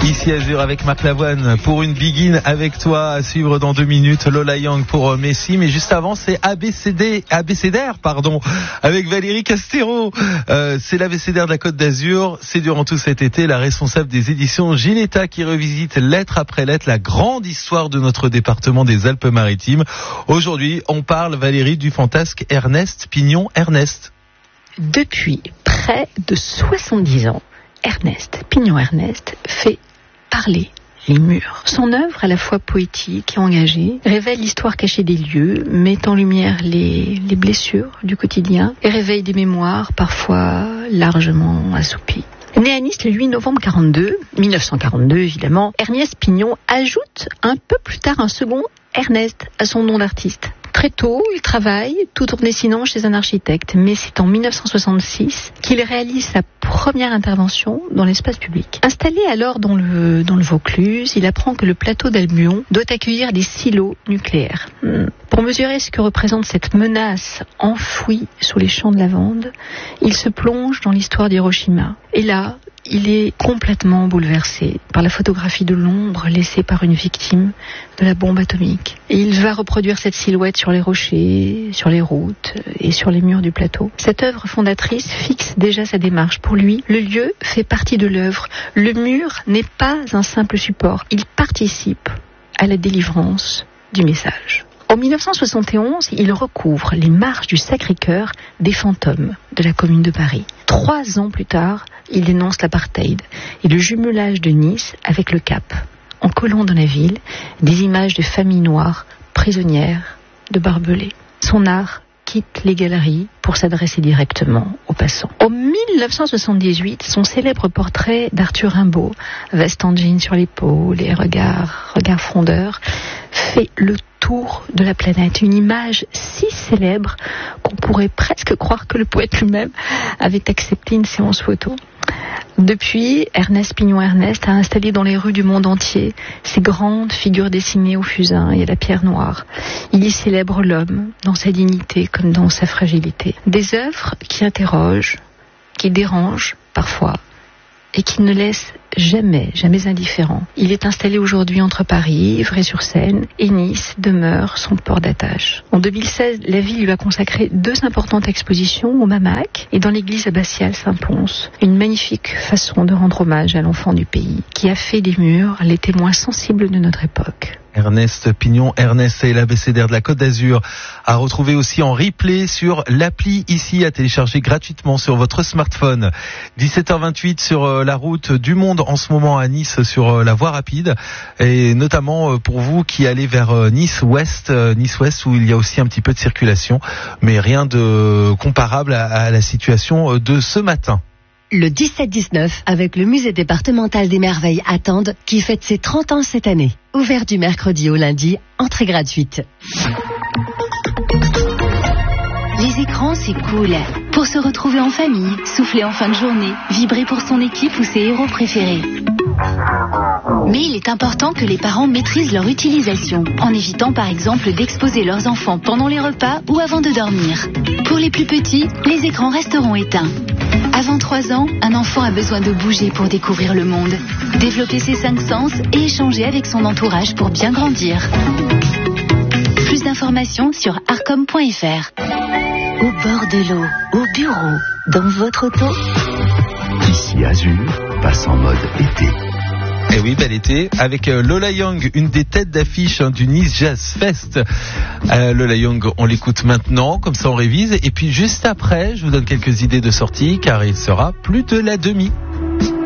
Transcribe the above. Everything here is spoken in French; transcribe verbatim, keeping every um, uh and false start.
Ici Azur avec Marc Lavoine pour une begin avec toi à suivre dans deux minutes. Lola Young pour Messi, mais juste avant c'est A B C D, A B C D R pardon, avec Valérie Castero. Euh, c'est l'A B C D R de la Côte d'Azur. C'est durant tout cet été la responsable des éditions Ginetta qui revisite lettre après lettre la grande histoire de notre département des Alpes-Maritimes. Aujourd'hui, on parle, Valérie, du fantasque Ernest Pignon Ernest. Depuis près de soixante-dix ans, Ernest Pignon Ernest fait parler les murs. Son œuvre, à la fois poétique et engagée, révèle l'histoire cachée des lieux, met en lumière les, les blessures du quotidien et réveille des mémoires parfois largement assoupies. Né à Nice le huit novembre quarante-deux, mille neuf cent quarante-deux évidemment, Ernest Pignon ajoute un peu plus tard un second Ernest à son nom d'artiste. Très tôt, il travaille tout en dessinant chez un architecte, mais c'est en mille neuf cent soixante-six qu'il réalise sa première intervention dans l'espace public. Installé alors dans le, dans le Vaucluse, il apprend que le plateau d'Albion doit accueillir des silos nucléaires. Pour mesurer ce que représente cette menace enfouie sous les champs de lavande, il se plonge dans l'histoire d'Hiroshima. Et là, il est complètement bouleversé par la photographie de l'ombre laissée par une victime de la bombe atomique. Et il va reproduire cette silhouette sur les rochers, sur les routes et sur les murs du plateau. Cette œuvre fondatrice fixe déjà sa démarche. Pour lui, le lieu fait partie de l'œuvre. Le mur n'est pas un simple support. Il participe à la délivrance du message. En mille neuf cent soixante et onze, il recouvre les marches du Sacré-Cœur des fantômes de la Commune de Paris. Trois ans plus tard, il dénonce l'apartheid et le jumelage de Nice avec le Cap, en collant dans la ville des images de familles noires prisonnières de barbelés. Son art quitte les galeries pour s'adresser directement aux passants. En mille neuf cent soixante-dix-huit, son célèbre portrait d'Arthur Rimbaud, veste en jean sur l'épaule et regard, regard frondeur, fait le tour de la planète. Une image si célèbre qu'on pourrait presque croire que le poète lui-même avait accepté une séance photo. Depuis, Ernest Pignon Ernest a installé dans les rues du monde entier ces grandes figures dessinées au fusain et à la pierre noire. Il y célèbre l'homme dans sa dignité comme dans sa fragilité. Des œuvres qui interrogent, qui dérangent parfois et qui ne laissent jamais, jamais indifférent. Il est installé aujourd'hui entre Paris, Ivry-sur-Seine et Nice demeure son port d'attache. En deux mille seize, la ville lui a consacré deux importantes expositions au Mamac et dans l'église abbatiale Saint-Pons. Une magnifique façon de rendre hommage à l'enfant du pays qui a fait des murs les témoins sensibles de notre époque. Ernest Pignon Ernest et l'A B C D R de la Côte d'Azur à retrouver aussi en replay sur l'appli ici à télécharger gratuitement sur votre smartphone. dix-sept heures vingt-huit sur la route du monde en ce moment à Nice sur la voie rapide et notamment pour vous qui allez vers Nice Ouest, Nice Ouest où il y a aussi un petit peu de circulation mais rien de comparable à, à la situation de ce matin. Le dix-sept dix-neuf avec le musée départemental des merveilles à Tende qui fête ses trente ans cette année. Ouvert du mercredi au lundi, entrée gratuite. Les écrans, c'est cool. Pour se retrouver en famille, souffler en fin de journée, vibrer pour son équipe ou ses héros préférés. Mais il est important que les parents maîtrisent leur utilisation, en évitant par exemple d'exposer leurs enfants pendant les repas ou avant de dormir. Pour les plus petits, les écrans resteront éteints. Avant trois ans, un enfant a besoin de bouger pour découvrir le monde, développer ses cinq sens et échanger avec son entourage pour bien grandir. Plus d'informations sur arcom point f r. Au bord de l'eau, au bureau, dans votre auto. Ici Azur passe en mode été. Et oui, bel été, avec Lola Young, une des têtes d'affiche hein, du Nice Jazz Fest. Euh, Lola Young, on l'écoute maintenant, comme ça on révise. Et puis juste après, je vous donne quelques idées de sortie, car il sera plus de la demi.